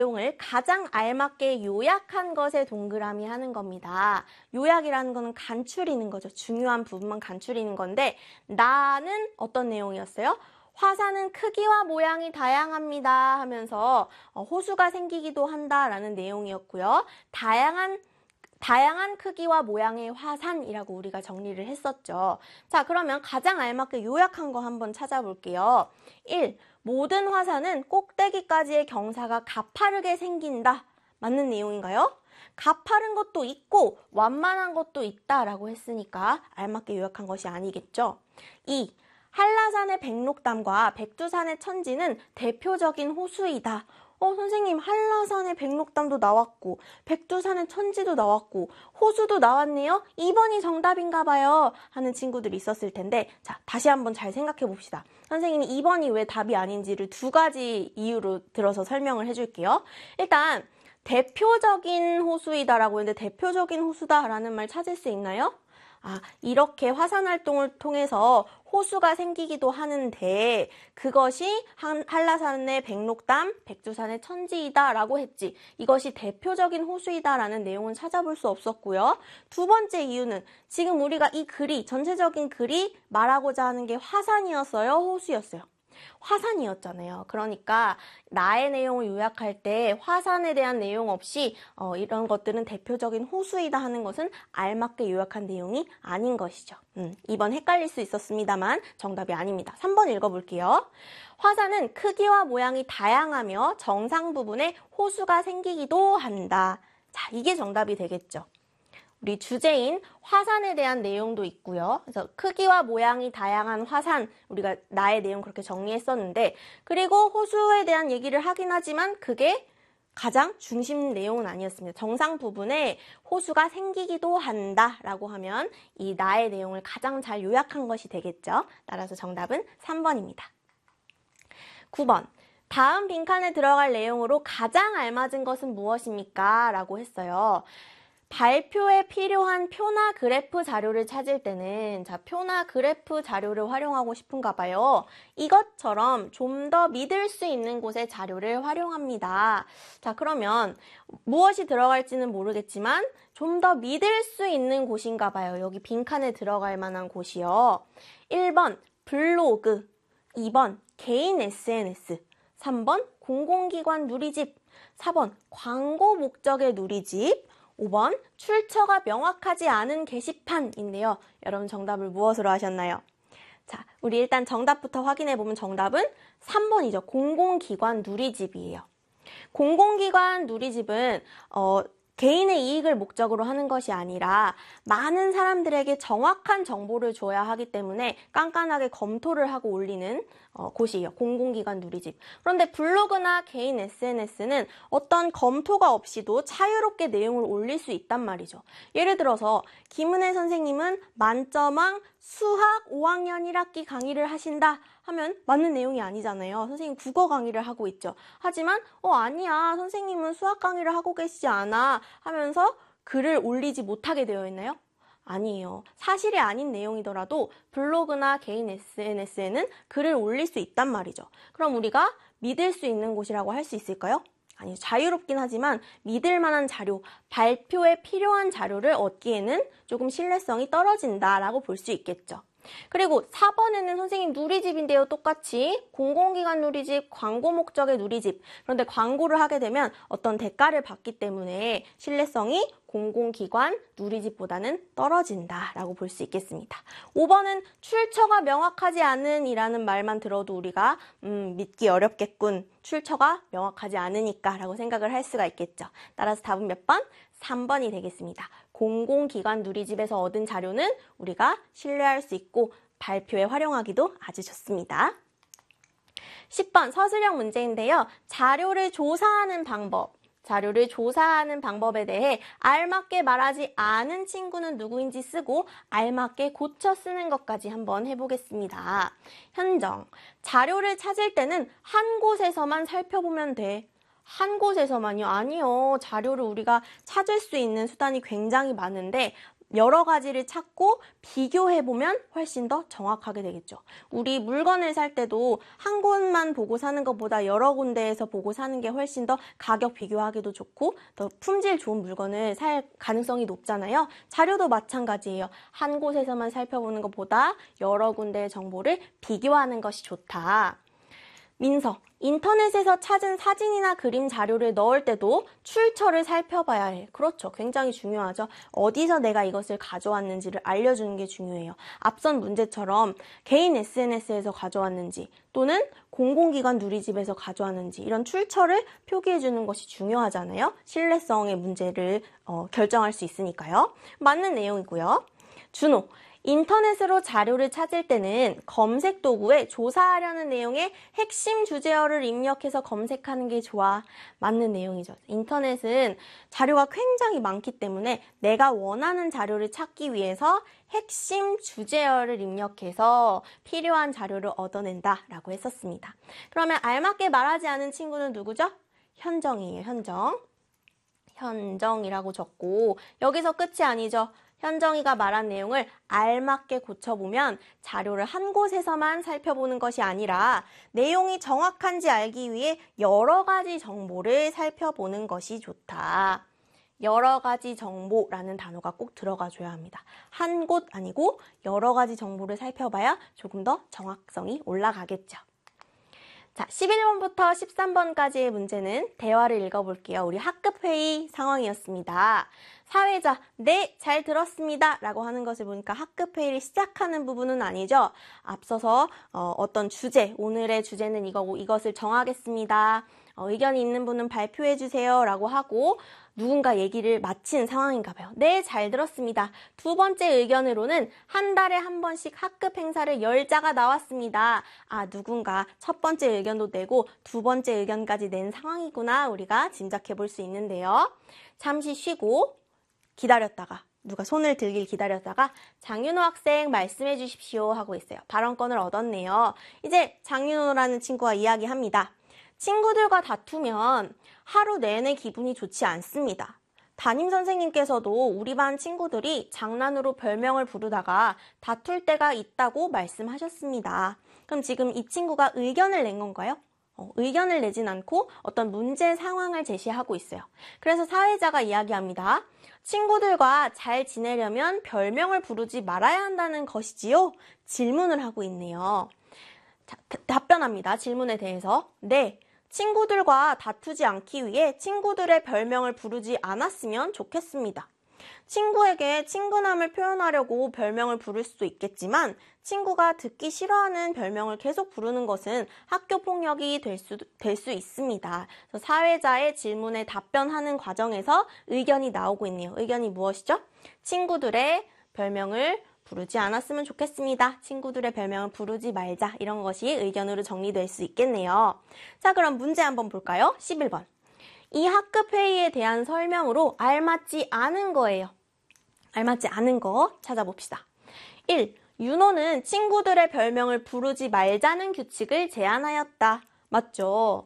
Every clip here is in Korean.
내용을 가장 알맞게 요약한 것에 동그라미 하는 겁니다. 요약이라는 거는 간추리는 거죠. 중요한 부분만 간추리는 건데 나는 어떤 내용이었어요? 화산은 크기와 모양이 다양합니다 하면서 호수가 생기기도 한다라는 내용이었고요. 다양한 크기와 모양의 화산이라고 우리가 정리를 했었죠. 자, 그러면 가장 알맞게 요약한 거 한번 찾아볼게요. 1. 모든 화산은 꼭대기까지의 경사가 가파르게 생긴다. 맞는 내용인가요? 가파른 것도 있고 완만한 것도 있다라고 했으니까 알맞게 요약한 것이 아니겠죠. 2. 한라산의 백록담과 백두산의 천지는 대표적인 호수이다. 선생님, 한라산의 백록담도 나왔고 백두산의 천지도 나왔고 호수도 나왔네요. 2번이 정답인가 봐요 하는 친구들이 있었을 텐데, 자, 다시 한번 잘 생각해 봅시다. 선생님이 2번이 왜 답이 아닌지를 두 가지 이유로 들어서 설명을 해줄게요. 일단 대표적인 호수이다라고 했는데 대표적인 호수다라는 말 찾을 수 있나요? 이렇게 화산 활동을 통해서 호수가 생기기도 하는데 그것이 한라산의 백록담, 백두산의 천지이다라고 했지. 이것이 대표적인 호수이다라는 내용은 찾아볼 수 없었고요. 두 번째 이유는 지금 우리가 이 글이, 전체적인 글이 말하고자 하는 게 화산이었어요? 호수였어요? 화산이었잖아요. 그러니까 나의 내용을 요약할 때 화산에 대한 내용 없이 이런 것들은 대표적인 호수이다 하는 것은 알맞게 요약한 내용이 아닌 것이죠. 2번 헷갈릴 수 있었습니다만 정답이 아닙니다. 3번 읽어볼게요. 화산은 크기와 모양이 다양하며 정상 부분에 호수가 생기기도 한다. 자, 이게 정답이 되겠죠. 우리 주제인 화산에 대한 내용도 있고요. 그래서 크기와 모양이 다양한 화산, 우리가 나의 내용 그렇게 정리했었는데, 그리고 호수에 대한 얘기를 하긴 하지만 그게 가장 중심 내용은 아니었습니다. 정상 부분에 호수가 생기기도 한다라고 하면 이 나의 내용을 가장 잘 요약한 것이 되겠죠. 따라서 정답은 3번입니다. 9번. 다음 빈칸에 들어갈 내용으로 가장 알맞은 것은 무엇입니까? 라고 했어요. 발표에 필요한 표나 그래프 자료를 찾을 때는, 자, 표나 그래프 자료를 활용하고 싶은가 봐요. 이것처럼 좀 더 믿을 수 있는 곳의 자료를 활용합니다. 자, 그러면 무엇이 들어갈지는 모르겠지만 좀 더 믿을 수 있는 곳인가 봐요. 여기 빈칸에 들어갈 만한 곳이요. 1번 블로그, 2번 개인 SNS, 3번 공공기관 누리집, 4번 광고 목적의 누리집, 5번 출처가 명확하지 않은 게시판인데요. 여러분 정답을 무엇으로 하셨나요? 자, 우리 일단 정답부터 확인해보면 정답은 3번이죠. 공공기관 누리집이에요. 공공기관 누리집은 개인의 이익을 목적으로 하는 것이 아니라 많은 사람들에게 정확한 정보를 줘야 하기 때문에 깐깐하게 검토를 하고 올리는 곳이에요. 공공기관 누리집. 그런데 블로그나 개인 SNS는 어떤 검토가 없이도 자유롭게 내용을 올릴 수 있단 말이죠. 예를 들어서 김은혜 선생님은 만점왕 수학 5학년 1학기 강의를 하신다 하면 맞는 내용이 아니잖아요. 선생님 국어 강의를 하고 있죠. 하지만 아니야, 선생님은 수학 강의를 하고 계시지 않아 하면서 글을 올리지 못하게 되어 있나요? 아니에요. 사실이 아닌 내용이더라도 블로그나 개인 SNS에는 글을 올릴 수 있단 말이죠. 그럼 우리가 믿을 수 있는 곳이라고 할 수 있을까요? 아니요. 자유롭긴 하지만 믿을 만한 자료, 발표에 필요한 자료를 얻기에는 조금 신뢰성이 떨어진다라고 볼 수 있겠죠. 그리고 4번에는 선생님 누리집인데요. 똑같이 공공기관 누리집, 광고 목적의 누리집. 그런데 광고를 하게 되면 어떤 대가를 받기 때문에 신뢰성이 공공기관 누리집보다는 떨어진다라고 볼 수 있겠습니다. 5번은 출처가 명확하지 않은 이라는 말만 들어도 우리가 믿기 어렵겠군. 출처가 명확하지 않으니까 라고 생각을 할 수가 있겠죠. 따라서 답은 몇 번? 3번이 되겠습니다. 공공기관 누리집에서 얻은 자료는 우리가 신뢰할 수 있고 발표에 활용하기도 아주 좋습니다. 10번 서술형 문제인데요. 자료를 조사하는 방법에 대해 알맞게 말하지 않은 친구는 누구인지 쓰고 알맞게 고쳐 쓰는 것까지 한번 해보겠습니다. 현정, 자료를 찾을 때는 한 곳에서만 살펴보면 돼. 한 곳에서만요? 아니요. 자료를 우리가 찾을 수 있는 수단이 굉장히 많은데 여러 가지를 찾고 비교해보면 훨씬 더 정확하게 되겠죠. 우리 물건을 살 때도 한 곳만 보고 사는 것보다 여러 군데에서 보고 사는 게 훨씬 더 가격 비교하기도 좋고 더 품질 좋은 물건을 살 가능성이 높잖아요. 자료도 마찬가지예요. 한 곳에서만 살펴보는 것보다 여러 군데의 정보를 비교하는 것이 좋다. 민서, 인터넷에서 찾은 사진이나 그림 자료를 넣을 때도 출처를 살펴봐야 해. 그렇죠. 굉장히 중요하죠. 어디서 내가 이것을 가져왔는지를 알려주는 게 중요해요. 앞선 문제처럼 개인 SNS에서 가져왔는지 또는 공공기관 누리집에서 가져왔는지 이런 출처를 표기해주는 것이 중요하잖아요. 신뢰성의 문제를 결정할 수 있으니까요. 맞는 내용이고요. 준호. 인터넷으로 자료를 찾을 때는 검색 도구에 조사하려는 내용의 핵심 주제어를 입력해서 검색하는 게 좋아. 맞는 내용이죠. 인터넷은 자료가 굉장히 많기 때문에 내가 원하는 자료를 찾기 위해서 핵심 주제어를 입력해서 필요한 자료를 얻어낸다라고 했었습니다. 그러면 알맞게 말하지 않은 친구는 누구죠? 현정이에요. 현정이라고 적고 여기서 끝이 아니죠. 현정이가 말한 내용을 알맞게 고쳐보면 자료를 한 곳에서만 살펴보는 것이 아니라 내용이 정확한지 알기 위해 여러 가지 정보를 살펴보는 것이 좋다. 여러 가지 정보라는 단어가 꼭 들어가줘야 합니다. 한 곳 아니고 여러 가지 정보를 살펴봐야 조금 더 정확성이 올라가겠죠. 자, 11번부터 13번까지의 문제는 대화를 읽어볼게요. 우리 학급회의 상황이었습니다. 사회자, 네, 잘 들었습니다. 라고 하는 것을 보니까 학급회의를 시작하는 부분은 아니죠. 앞서서 어떤 주제, 오늘의 주제는 이거고 이것을 정하겠습니다. 의견이 있는 분은 발표해 주세요. 라고 하고 누군가 얘기를 마친 상황인가 봐요. 네, 잘 들었습니다. 두 번째 의견으로는 한 달에 한 번씩 학급 행사를 열자가 나왔습니다. 아, 누군가 첫 번째 의견도 내고 두 번째 의견까지 낸 상황이구나 우리가 짐작해 볼 수 있는데요. 잠시 쉬고 기다렸다가 누가 손을 들길 기다렸다가 장윤호 학생 말씀해 주십시오 하고 있어요. 발언권을 얻었네요. 이제 장윤호라는 친구가 이야기합니다. 친구들과 다투면 하루 내내 기분이 좋지 않습니다. 담임선생님께서도 우리 반 친구들이 장난으로 별명을 부르다가 다툴 때가 있다고 말씀하셨습니다. 그럼 지금 이 친구가 의견을 낸 건가요? 의견을 내진 않고 어떤 문제 상황을 제시하고 있어요. 그래서 사회자가 이야기합니다. 친구들과 잘 지내려면 별명을 부르지 말아야 한다는 것이지요? 질문을 하고 있네요. 자, 답변합니다. 질문에 대해서. 네. 친구들과 다투지 않기 위해 친구들의 별명을 부르지 않았으면 좋겠습니다. 친구에게 친근함을 표현하려고 별명을 부를 수도 있겠지만 친구가 듣기 싫어하는 별명을 계속 부르는 것은 학교 폭력이 될 수 있습니다. 그래서 사회자의 질문에 답변하는 과정에서 의견이 나오고 있네요. 의견이 무엇이죠? 친구들의 별명을 부르지 않았으면 좋겠습니다. 친구들의 별명을 부르지 말자. 이런 것이 의견으로 정리될 수 있겠네요. 자, 그럼 문제 한번 볼까요? 11번. 이 학급 회의에 대한 설명으로 알맞지 않은 거예요. 알맞지 않은 거 찾아봅시다. 1. 윤호는 친구들의 별명을 부르지 말자는 규칙을 제안하였다. 맞죠?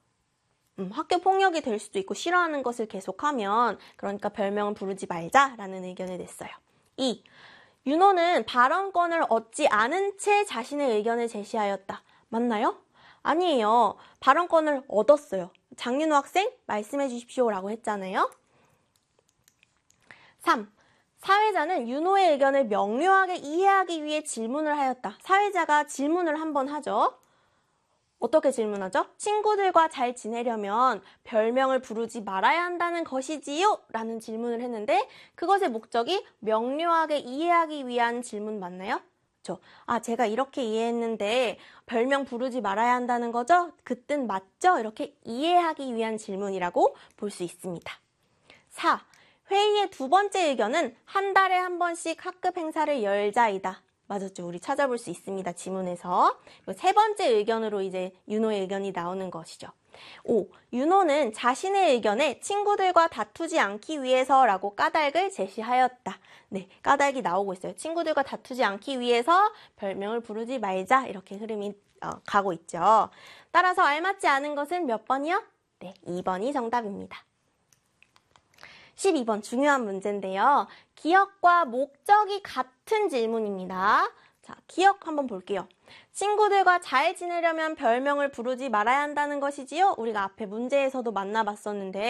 학교 폭력이 될 수도 있고 싫어하는 것을 계속하면 그러니까 별명을 부르지 말자라는 의견을 냈어요. 2. 윤호는 발언권을 얻지 않은 채 자신의 의견을 제시하였다. 맞나요? 아니에요. 발언권을 얻었어요. 장윤호 학생 말씀해 주십시오 라고 했잖아요. 3. 사회자는 윤호의 의견을 명료하게 이해하기 위해 질문을 하였다. 사회자가 질문을 한번 하죠. 어떻게 질문하죠? 친구들과 잘 지내려면 별명을 부르지 말아야 한다는 것이지요? 라는 질문을 했는데 그것의 목적이 명료하게 이해하기 위한 질문 맞나요? 그렇죠? 아, 제가 이렇게 이해했는데 별명 부르지 말아야 한다는 거죠? 그 뜻 맞죠? 이렇게 이해하기 위한 질문이라고 볼 수 있습니다. 4. 회의의 두 번째 의견은 한 달에 한 번씩 학급 행사를 열자이다. 맞았죠? 우리 찾아볼 수 있습니다. 지문에서. 세 번째 의견으로 이제 윤호의 의견이 나오는 것이죠. 5. 윤호는 자신의 의견에 친구들과 다투지 않기 위해서라고 까닭을 제시하였다. 네, 까닭이 나오고 있어요. 친구들과 다투지 않기 위해서 별명을 부르지 말자. 이렇게 흐름이 가고 있죠. 따라서 알맞지 않은 것은 몇 번이요? 네, 2번이 정답입니다. 12번 중요한 문제인데요. 기억과 목적이 같은 질문입니다. 자, 기억 한번 볼게요. 친구들과 잘 지내려면 별명을 부르지 말아야 한다는 것이지요. 우리가 앞에 문제에서도 만나봤었는데